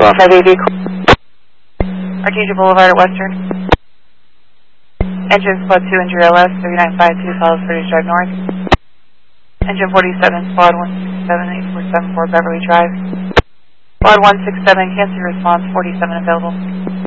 5AV. Artesia Boulevard at Western. Engine Squad 2 Injury LS 3952 follows British Drive North. Engine 47 Squad 167 8474 Beverly Drive. Squad 167 cancel response 47 available.